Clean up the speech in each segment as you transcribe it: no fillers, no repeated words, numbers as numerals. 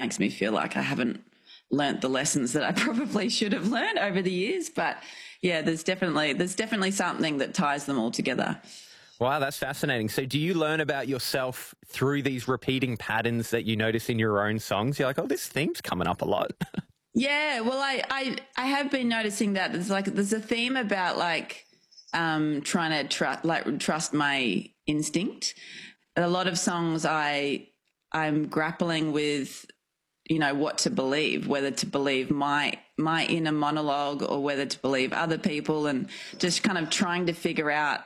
makes me feel like I haven't learnt the lessons that I probably should have learned over the years. But yeah, there's definitely something that ties them all together. Wow, that's fascinating. So do you learn about yourself through these repeating patterns that you notice in your own songs? You're like, oh, this theme's coming up a lot. Yeah, well, I have been noticing that there's a theme about trying to trust my instinct. A lot of songs I'm grappling with, what to believe, whether to believe my inner monologue or whether to believe other people, and just kind of trying to figure out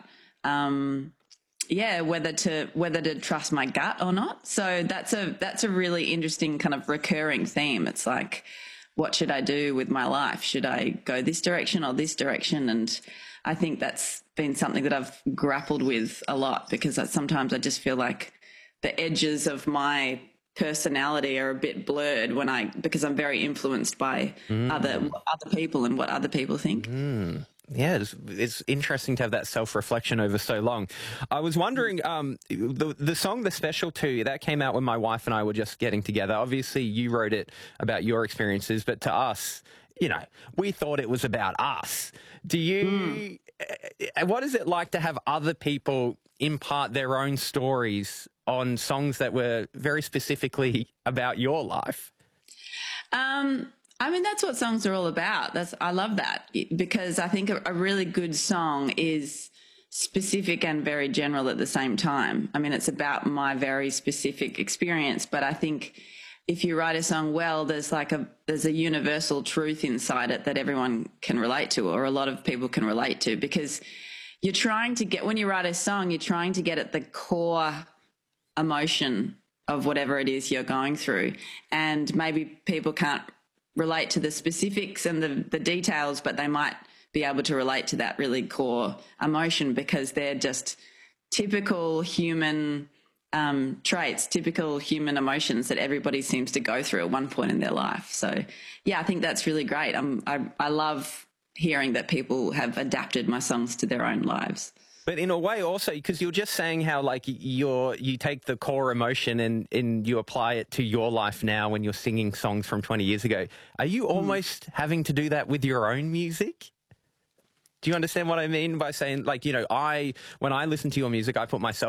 whether to trust my gut or not. So that's a really interesting kind of recurring theme. It's like, what should I do with my life? Should I go this direction or this direction? And I think that's been something that I've grappled with a lot, because sometimes I just feel like the edges of my personality are a bit blurred because I'm very influenced by other people and what other people think. Yeah, it's interesting to have that self-reflection over so long. I was wondering, the song The Special 2, that came out when my wife and I were just getting together. Obviously, you wrote it about your experiences, but to us, we thought it was about us. Do you... What is it like to have other people impart their own stories on songs that were very specifically about your life? That's what songs are all about. I love that, because I think a really good song is specific and very general at the same time. It's about my very specific experience, but I think if you write a song well, there's a universal truth inside it that everyone can relate to, or a lot of people can relate to, because when you write a song, you're trying to get at the core emotion of whatever it is you're going through. And maybe people can't relate to the specifics and the details, but they might be able to relate to that really core emotion, because they're just typical human traits, typical human emotions that everybody seems to go through at one point in their life. So yeah, I think that's really great. I love hearing that people have adapted my songs to their own lives. But in a way also, because you're just saying how you take the core emotion and you apply it to your life now when you're singing songs from 20 years ago. Are you almost having to do that with your own music? Do you understand what I mean by saying, when I listen to your music, I put myself